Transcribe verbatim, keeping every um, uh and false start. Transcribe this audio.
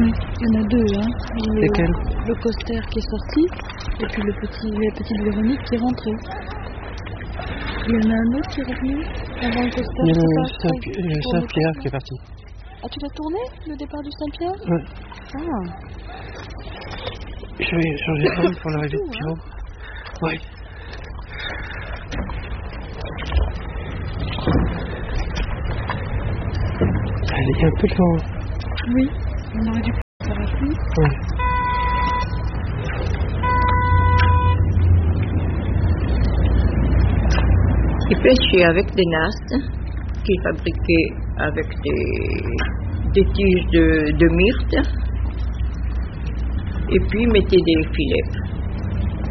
Mmh. Il y en a deux, hein. Le, Lesquels? le coaster qui est sorti, et puis le petit, la petite Véronique qui est rentrée. Il y en a un autre qui est revenu avant le coaster. Il y je en sais a pas, un je crois, pour le Saint-Pierre coaster. qui est parti. Ah, tu l'as tourné, le départ du Saint-Pierre? Ouais. Ah. Je vais changer de rôle pour l'arrivée de Tout, Pierrot. hein. Ouais. Allez, il y a un peu de vent. Oui, on aurait dû faire la pluie. Ouais. Il pêchait avec des nastes qu'il fabriquait avec des, des tiges de, de myrte et puis il mettait des filets.